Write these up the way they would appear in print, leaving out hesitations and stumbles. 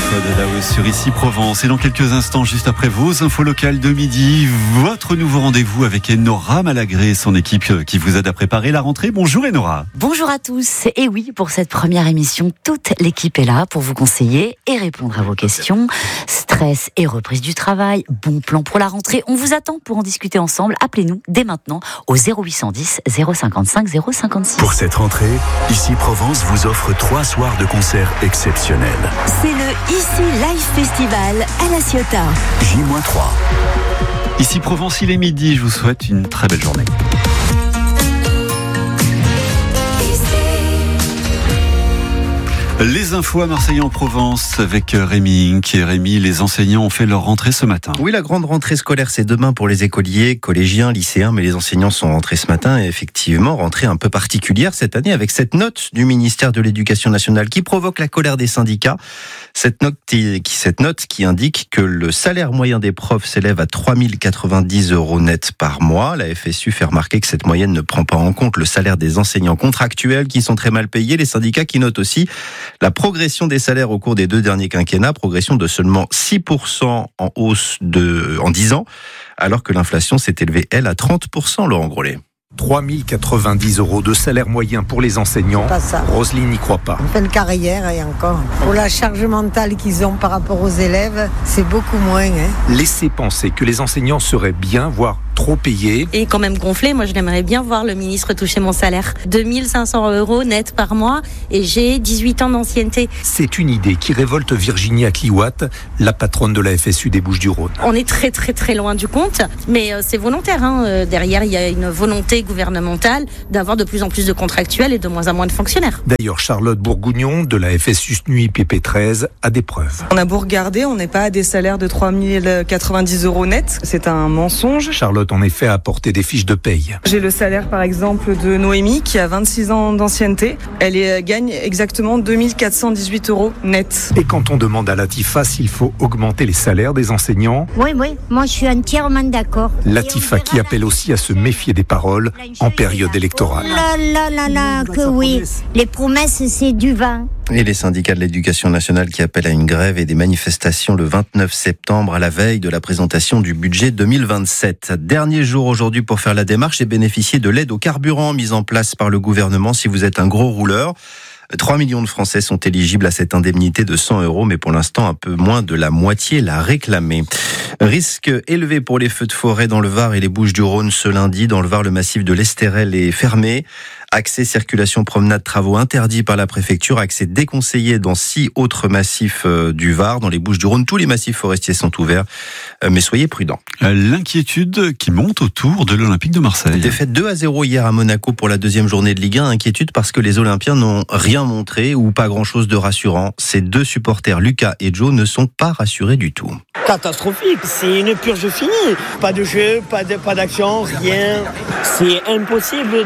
de la hausse sur Ici Provence. Et dans quelques instants, juste après vos infos locales de midi, votre nouveau rendez-vous avec Enora Malagré et son équipe qui vous aide à préparer la rentrée. Bonjour Enora. Bonjour à tous. Et oui, pour cette première émission, toute l'équipe est là pour vous conseiller et répondre à vos questions. Stress et reprise du travail, bon plan pour la rentrée. On vous attend pour en discuter ensemble. Appelez-nous dès maintenant au 0810 055 056. Pour cette rentrée, Ici Provence vous offre 3 soirs de concerts exceptionnels. C'est le Ici Live Festival à La Ciotat. J-3. Ici Provence, il est midi. Je vous souhaite une très belle journée. Les infos à Marseille en Provence avec Rémi Inc. Et Rémi, les enseignants ont fait leur rentrée ce matin. Oui, la grande rentrée scolaire, c'est demain pour les écoliers, collégiens, lycéens, mais les enseignants sont rentrés ce matin et effectivement, rentrée un peu particulière cette année avec cette note du ministère de l'Éducation nationale qui provoque la colère des syndicats. Cette note qui indique que le salaire moyen des profs s'élève à 3 090 € net par mois. La FSU fait remarquer que cette moyenne ne prend pas en compte le salaire des enseignants contractuels qui sont très mal payés. Les syndicats qui notent aussi la progression des salaires au cours des 2 derniers quinquennats, progression de seulement 6% en hausse en 10 ans, alors que l'inflation s'est élevée, elle, à 30%, Laurent Grollet. 3 090 € de salaire moyen pour les enseignants. Pas ça. Roselyne n'y croit pas. En fin de carrière et encore. Pour la charge mentale qu'ils ont par rapport aux élèves, c'est beaucoup moins. Laissez penser que les enseignants seraient bien, voire trop payés. Et quand même gonflé, moi je l'aimerais bien voir le ministre toucher mon salaire. 2 500 € net par mois et j'ai 18 ans d'ancienneté. C'est une idée qui révolte Virginie Akliwat, la patronne de la FSU des Bouches-du-Rhône. On est très très très loin du compte, mais c'est volontaire. Derrière, il y a une volonté gouvernementale d'avoir de plus en plus de contractuels et de moins en moins de fonctionnaires. D'ailleurs, Charlotte Bourgougnon de la FSU SNUI PP13 a des preuves. On a beau regarder, on n'est pas à des salaires de 3 090 € net. C'est un mensonge. Charlotte, en effet, a apporté des fiches de paye. J'ai le salaire, par exemple, de Noémie, qui a 26 ans d'ancienneté. Elle gagne exactement 2 418 € net. Et quand on demande à Latifa s'il faut augmenter les salaires des enseignants, Oui, moi je suis entièrement d'accord. Latifa qui appelle aussi à se méfier des paroles en période électorale. Que oui. Les promesses, c'est du vin. Et les syndicats de l'éducation nationale qui appellent à une grève et des manifestations le 29 septembre à la veille de la présentation du budget 2027. Dernier jour aujourd'hui pour faire la démarche et bénéficier de l'aide au carburant mise en place par le gouvernement si vous êtes un gros rouleur. 3 millions de Français sont éligibles à cette indemnité de 100 €, mais pour l'instant, un peu moins de la moitié l'a réclamé. Risque élevé pour les feux de forêt dans le Var et les Bouches-du-Rhône ce lundi. Dans le Var, le massif de l'Estérel est fermé. Accès, circulation, promenade, travaux interdits par la préfecture. Accès déconseillé dans 6 autres massifs du Var. Dans les Bouches-du-Rhône, tous les massifs forestiers sont ouverts. Mais soyez prudents. L'inquiétude qui monte autour de l'Olympique de Marseille. Défaite 2-0 hier à Monaco pour la 2e journée de Ligue 1. Inquiétude parce que les Olympiens n'ont rien montré ou pas grand-chose de rassurant. Ces 2 supporters, Lucas et Joe, ne sont pas rassurés du tout. Catastrophique, c'est une purge finie. Pas de jeu, pas d'action, rien. C'est impossible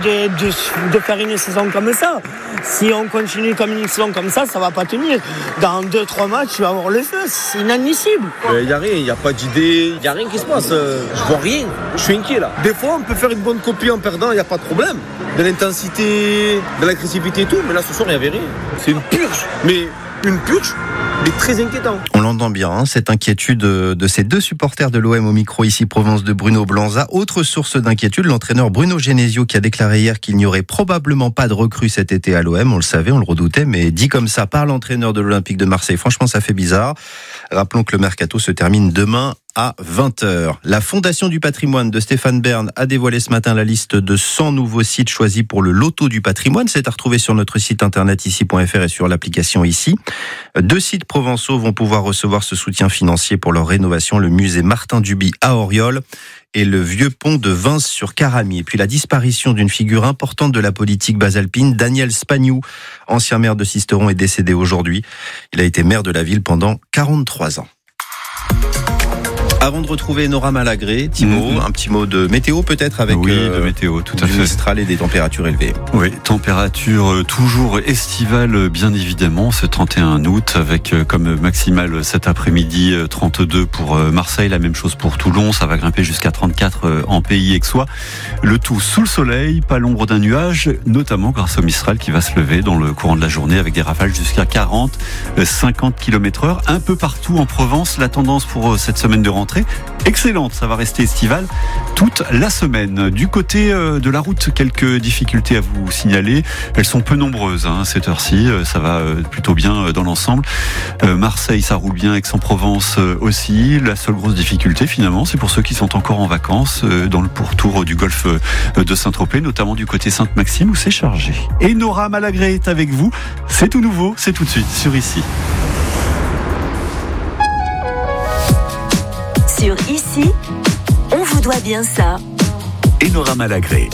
de faire une saison comme ça. Si on continue comme une saison comme ça va pas tenir. Dans 2-3 matchs, tu vas avoir le feu. C'est inadmissible. Il n'y a rien, il n'y a pas d'idée, il n'y a rien qui se passe. Je vois rien, je suis inquiet là. Des fois, on peut faire une bonne copie en perdant, il n'y a pas de problème. De l'intensité, de l'agressivité et tout, mais là ce soir, il n'y avait rien. C'est une purge, mais une purge. Mais très inquiétant. On l'entend bien, cette inquiétude de ces 2 supporters de l'OM au micro ici Provence de Bruno Blanza. Autre source d'inquiétude, l'entraîneur Bruno Genesio qui a déclaré hier qu'il n'y aurait probablement pas de recrue cet été à l'OM. On le savait, on le redoutait, mais dit comme ça par l'entraîneur de l'Olympique de Marseille, franchement ça fait bizarre. Rappelons que le mercato se termine demain à 20h. La Fondation du patrimoine de Stéphane Bern a dévoilé ce matin la liste de 100 nouveaux sites choisis pour le loto du patrimoine. C'est à retrouver sur notre site internet ici.fr et sur l'application ici. 2 sites provençaux vont pouvoir recevoir ce soutien financier pour leur rénovation. Le musée Martin Duby à Auriol et le vieux pont de Vince sur Caramie. Et puis la disparition d'une figure importante de la politique basalpine, Daniel Spagnou, ancien maire de Sisteron, est décédé aujourd'hui. Il a été maire de la ville pendant 43 ans. Avant de retrouver Nora Malagré, Thibaut, un petit mot de météo peut-être avec de météo, tout à fait. Du Mistral et des températures élevées. Oui, température toujours estivale bien évidemment, ce 31 août avec comme maximale cet après-midi 32 pour Marseille, la même chose pour Toulon, ça va grimper jusqu'à 34 en Pays Aixois. Le tout sous le soleil, pas l'ombre d'un nuage, notamment grâce au Mistral qui va se lever dans le courant de la journée avec des rafales jusqu'à 40-50 km/h. Un peu partout en Provence, la tendance pour cette semaine de rentrée excellente, ça va rester estival toute la semaine. Du côté de la route, quelques difficultés à vous signaler. Elles sont peu nombreuses à cette heure-ci, ça va plutôt bien dans l'ensemble. Marseille, ça roule bien, Aix-en-Provence aussi. La seule grosse difficulté finalement, c'est pour ceux qui sont encore en vacances dans le pourtour du golfe de Saint-Tropez, notamment du côté Sainte-Maxime où c'est chargé. Et Nora Malagré est avec vous. C'est tout nouveau, c'est tout de suite sur Ici. Sur Ici, on vous doit bien ça. Et Nora Malagré.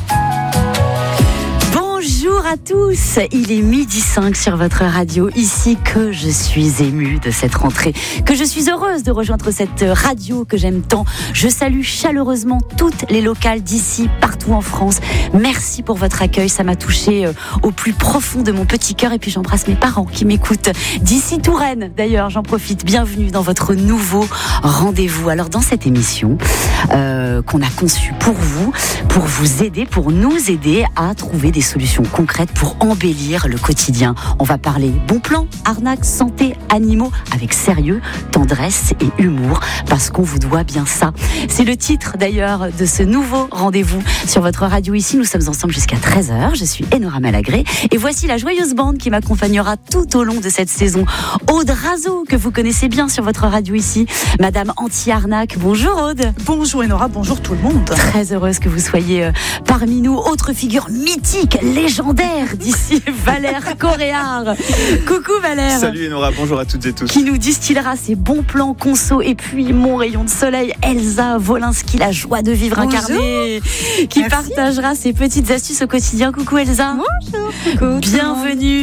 Bonjour à tous, il est 12h05 sur votre radio. Ici que je suis émue de cette rentrée, que je suis heureuse de rejoindre cette radio que j'aime tant. Je salue chaleureusement toutes les locales d'ici, partout en France. Merci pour votre accueil, ça m'a touchée au plus profond de mon petit cœur. Et puis j'embrasse mes parents qui m'écoutent d'ici Touraine. D'ailleurs, j'en profite. Bienvenue dans votre nouveau rendez-vous. Alors dans cette émission qu'on a conçue pour vous aider, pour nous aider à trouver des solutions concrètes pour embellir le quotidien. On va parler bon plan, arnaque, santé, animaux, avec sérieux, tendresse et humour, parce qu'on vous doit bien ça. C'est le titre d'ailleurs de ce nouveau rendez-vous sur votre radio Ici. Nous sommes ensemble jusqu'à 13h. Je suis Nora Malagré et voici la joyeuse bande qui m'accompagnera tout au long de cette saison. Aude Razo, que vous connaissez bien sur votre radio Ici. Madame anti-arnaque. Bonjour Aude. Bonjour Nora, bonjour tout le monde. Très heureuse que vous soyez parmi nous. Autre figure mythique, légendaire d'ici, Valère Coréard. Coucou Valère. Salut Nora, bonjour à toutes et tous. Qui nous distillera ses bons plans conso et puis mon rayon de soleil, Elsa Wolinski, la joie de vivre incarnée, qui partagera ses petites astuces au quotidien. Coucou Elsa. Bonjour. Coucou. Bienvenue